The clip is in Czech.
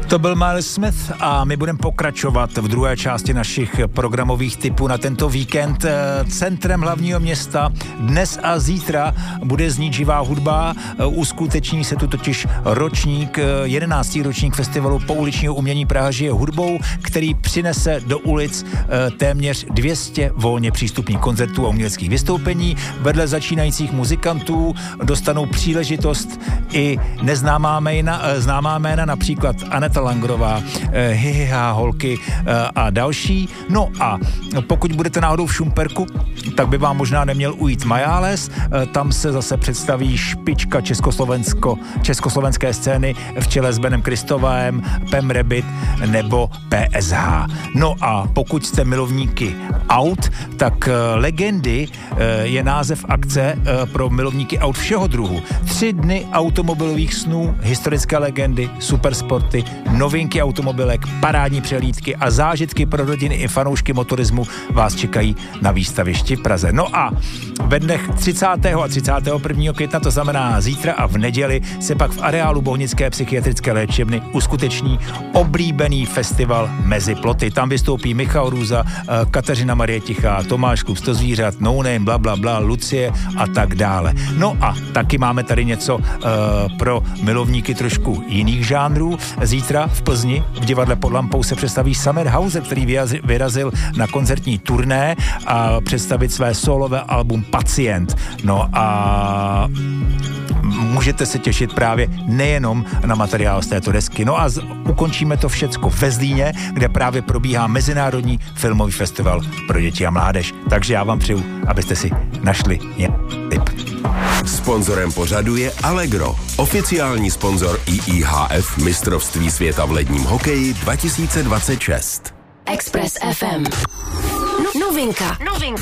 To byl Miles Smith a my budeme pokračovat v druhé části našich programových tipů na tento víkend. Centrem hlavního města dnes a zítra bude znít živá hudba. Uskuteční se tu totiž 11. ročník festivalu pouličního umění Praha žije hudbou, který přinese do ulic téměř 200 volně přístupných koncertů a uměleckých vystoupení. Vedle začínajících muzikantů dostanou příležitost i známá jména, například Aneta Langrová, Hihiha, Holky a další. No a pokud budete náhodou v Šumperku, tak by vám možná neměl ujít Majáles. Tam se zase představí špička československé scény v čele s Benem Kristovem, Pem Rabbit nebo PSH. No a pokud jste milovníky aut, tak Legendy je název akce pro milovníky aut všeho druhu. 3 dny automobilových snů, historické legendy, supersporty, novinky automobilek, parádní přehlídky a zážitky pro rodiny i fanoušky motorismu vás čekají na výstavišti v Praze. No a ve dnech 30. a 31. května, to znamená zítra a v neděli, se pak v areálu Bohnické psychiatrické léčebny uskuteční oblíbený festival Mezi ploty. Tam vystoupí Michal Růza, Kateřina Marie Tichá, Tomáš Klub 100 zvířat, No Name, blablabla, Lucie a tak dále. No a taky máme tady něco pro milovníky trošku jiných žánrů. Zítra v Plzni v divadle Pod lampou se představí Summer House, který vyrazil na koncertní turné a představit své solové album Pacient. No a můžete se těšit právě nejenom na materiál z této desky. No a ukončíme to všecko ve Zlíně, kde právě probíhá Mezinárodní filmový festival pro děti a mládež. Takže já vám přeju, abyste si našli tip. Sponzorem pořadu je Allegro, oficiální sponzor IIHF mistrovství světa v ledním hokeji 2026. Express FM. Novinka.